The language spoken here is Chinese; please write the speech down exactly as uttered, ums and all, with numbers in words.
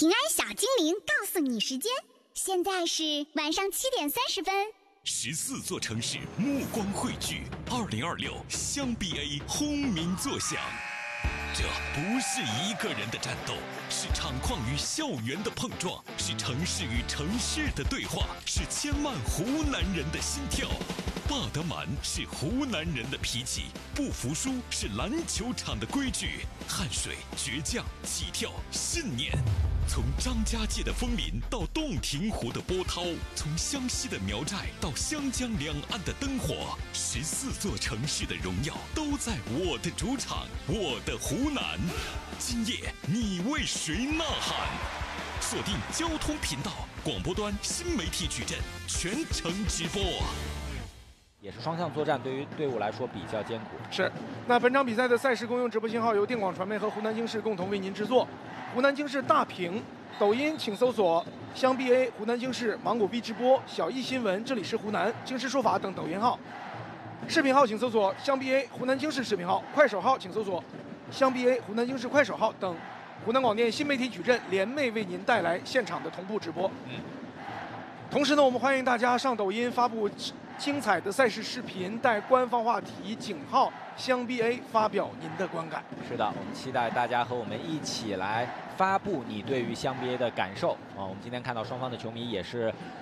平安小精灵告诉你时间，现在是晚上七点三十分。 十四座城市目光汇聚，二零二六湘 B A 轰鸣作响。这不是一个人的战斗，是场矿与校园的碰撞，是城市与城市的对话，是千万湖南人的心跳。霸德满是湖南人的脾气，不服输是篮球场的规矩，汗水、倔强、起跳、信念。从张家界的枫林到洞庭湖的波涛，从湘西的苗寨到湘江两岸的灯火，十四座城市的荣耀都在我的主场，我的湖南。今夜你为谁呐喊？锁定交通频道广播端新媒体矩阵，全程直播。 也是双向作战，对于队伍来说比较艰苦。 是，那本场比赛的赛事公用直播信号由电广传媒和湖南经视共同为您制作。湖南经视大屏，抖音请搜索湘 B A、湖南经视、芒果 B 直播、小艺新闻、这里是湖南、经视说法等抖音号。视频号请搜索湘 B A、湖南经视视频号，快手号请搜索湘 B A、湖南经视快手号等。湖南广电新媒体矩阵联袂为您带来现场的同步直播。嗯。同时呢，我们欢迎大家上抖音发布精彩的赛事视频，带官方话题井号湘 B A 发表您的观感。 是的，我们期待大家和我们一起来发布你对于湘 B A 的感受啊！我们今天看到双方的球迷也是